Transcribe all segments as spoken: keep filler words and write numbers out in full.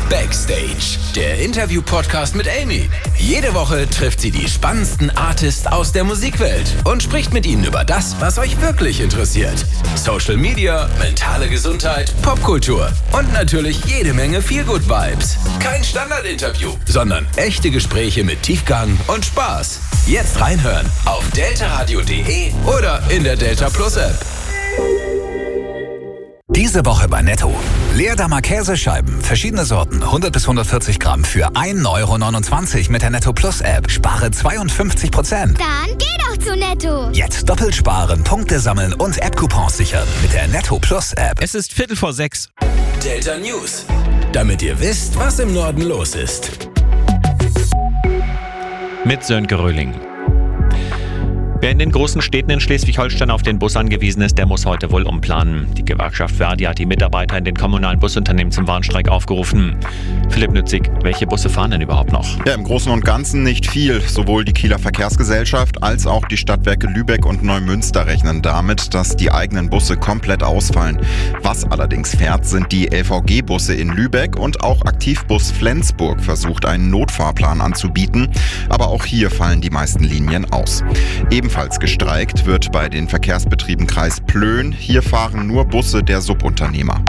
Backstage, der Interview-Podcast mit Amy. Jede Woche trifft sie die spannendsten Artists aus der Musikwelt und spricht mit ihnen über das, was euch wirklich interessiert. Social Media, mentale Gesundheit, Popkultur und natürlich jede Menge Feel-Good-Vibes. Kein Standardinterview, sondern echte Gespräche mit Tiefgang und Spaß. Jetzt reinhören auf deltaradio punkt de oder in der Delta Plus App. Diese Woche bei Netto. Leerdammer Käsescheiben, verschiedene Sorten, hundert bis hundertvierzig Gramm für ein Euro neunundzwanzig mit der Netto Plus App. Spare zweiundfünfzig Prozent. Dann geh doch zu Netto. Jetzt doppelt sparen, Punkte sammeln und App-Coupons sichern mit der Netto Plus App. Es ist Viertel vor sechs. Delta News. Damit ihr wisst, was im Norden los ist. Mit Sönke Röhling. Wer in den großen Städten in Schleswig-Holstein auf den Bus angewiesen ist, der muss heute wohl umplanen. Die Gewerkschaft Verdi hat die Mitarbeiter in den kommunalen Busunternehmen zum Warnstreik aufgerufen. Philipp Nützig, welche Busse fahren denn überhaupt noch? Ja, im Großen und Ganzen nicht viel. Sowohl die Kieler Verkehrsgesellschaft als auch die Stadtwerke Lübeck und Neumünster rechnen damit, dass die eigenen Busse komplett ausfallen. Was allerdings fährt, sind die L V G-Busse in Lübeck und auch Aktivbus Flensburg versucht, einen Notfahrplan anzubieten. Aber auch hier fallen die meisten Linien aus. Ebenfalls gestreikt wird bei den Verkehrsbetrieben Kreis Plön. Hier fahren nur Busse der Subunternehmer.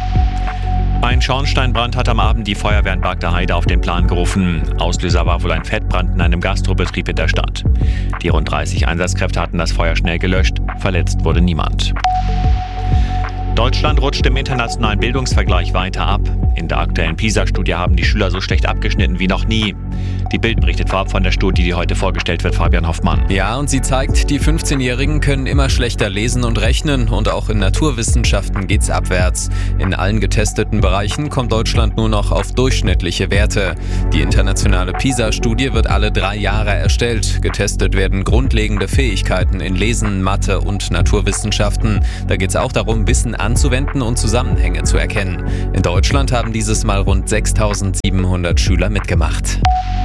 Ein Schornsteinbrand hat am Abend die Feuerwehr in Bargter Heide auf den Plan gerufen. Auslöser war wohl ein Fettbrand in einem Gastrobetrieb in der Stadt. Die rund dreißig Einsatzkräfte hatten das Feuer schnell gelöscht. Verletzt wurde niemand. Deutschland rutscht im internationalen Bildungsvergleich weiter ab. In der aktuellen PISA-Studie haben die Schüler so schlecht abgeschnitten wie noch nie. Die Bild berichtet vorab von der Studie, die heute vorgestellt wird, Fabian Hoffmann. Ja, und sie zeigt, die fünfzehnjährigen können immer schlechter lesen und rechnen und auch in Naturwissenschaften geht's abwärts. In allen getesteten Bereichen kommt Deutschland nur noch auf durchschnittliche Werte. Die internationale PISA-Studie wird alle drei Jahre erstellt. Getestet werden grundlegende Fähigkeiten in Lesen, Mathe und Naturwissenschaften. Da geht's auch darum, Wissen anzuwenden und Zusammenhänge zu erkennen. In Deutschland haben dieses Mal rund sechstausendsiebenhundert Schüler mitgemacht.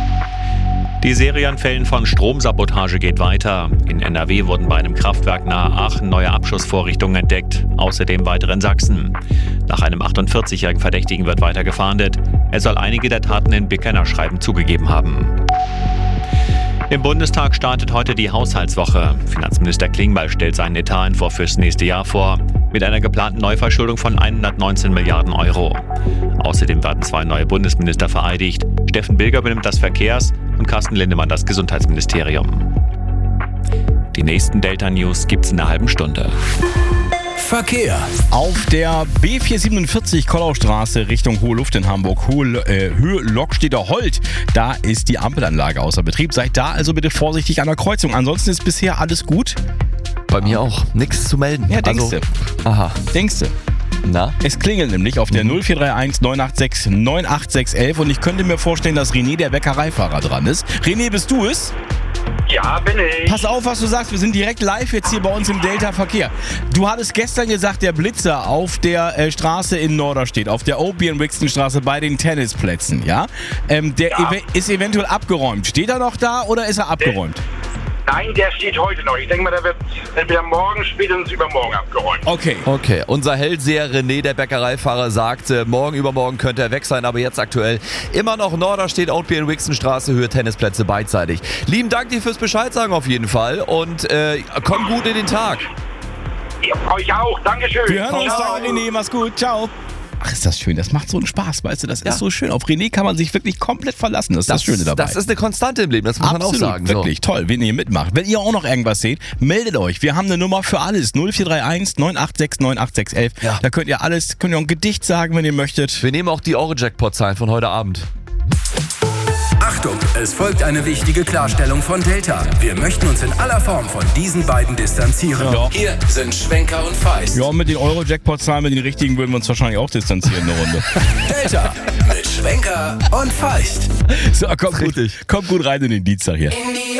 Die Serie an Fällen von Stromsabotage geht weiter. In N R W wurden bei einem Kraftwerk nahe Aachen neue Abschussvorrichtungen entdeckt, außerdem weitere in Sachsen. Nach einem achtundvierzigjährigen Verdächtigen wird weiter gefahndet. Er soll einige der Taten in Bekennerschreiben zugegeben haben. Im Bundestag startet heute die Haushaltswoche. Finanzminister Klingbeil stellt seinen Etatentwurf fürs nächste Jahr vor, mit einer geplanten Neuverschuldung von hundertneunzehn Milliarden Euro. Außerdem werden zwei neue Bundesminister vereidigt. Steffen Bilger übernimmt das Verkehrs- und Carsten Lindemann das Gesundheitsministerium. Die nächsten Delta News gibt's in einer halben Stunde. Verkehr. Auf der B vierhundertsiebenundvierzig Kollaustraße Richtung Hohe Luft in Hamburg, Hohe, äh, Höhe Lockstedter Holt, da ist die Ampelanlage außer Betrieb. Seid da also bitte vorsichtig an der Kreuzung. Ansonsten ist bisher alles gut. Bei mir auch. Nichts zu melden. Ja, denkst also, du. Aha. Denkst du. Na? Es klingelt nämlich auf der null vier drei eins neun acht sechs neun acht sechs eins und ich könnte mir vorstellen, dass René, der Bäckereifahrer, dran ist. René, bist du es? Ja, bin ich. Pass auf, was du sagst. Wir sind direkt live jetzt hier bei uns im Delta-Verkehr. Du hattest gestern gesagt, der Blitzer auf der äh, Straße in Norderstedt, auf der Opian-Wixton-Straße bei den Tennisplätzen, ja? Ähm, der Ja. ev- ist eventuell abgeräumt. Steht er noch da oder ist er abgeräumt? Nein, der steht heute noch. Ich denke mal, der wird entweder morgen, spätestens übermorgen abgeräumt. Okay. Okay, unser Hellseher René, der Bäckereifahrer, sagt, äh, morgen, übermorgen könnte er weg sein, aber jetzt aktuell immer noch Norderstedt, Oatbier Wixton Straße, Höhe Tennisplätze beidseitig. Lieben Dank dir fürs Bescheid sagen auf jeden Fall und äh, komm gut in den Tag. Ja, euch auch. Dankeschön. Wir hören uns Ciao. da, René. Mach's gut. Ciao. Ach, ist das schön. Das macht so einen Spaß, weißt du. Das Ja. ist so schön. Auf René kann man sich wirklich komplett verlassen. Das ist das, Schöne dabei. Das ist eine Konstante im Leben, das muss Absolut, man auch sagen. wirklich toll, wenn ihr mitmacht. Wenn ihr auch noch irgendwas seht, meldet euch. Wir haben eine Nummer für alles. null vier drei eins neun acht sechs neun acht sechs eins. Ja. Da könnt ihr alles, könnt ihr auch ein Gedicht sagen, wenn ihr möchtet. Wir nehmen auch die Euro-Jackpot-Zahlen von heute Abend. Achtung, es folgt eine wichtige Klarstellung von Delta. Wir möchten uns in aller Form von diesen beiden distanzieren. Ja. Hier sind Schwenker und Feist. Ja, mit den Euro-Jackpot-Zahlen, mit den richtigen würden wir uns wahrscheinlich auch distanzieren eine Runde. Delta mit Schwenker und Feist. So, kommt gut, kommt gut rein in den Dienstag hier. In die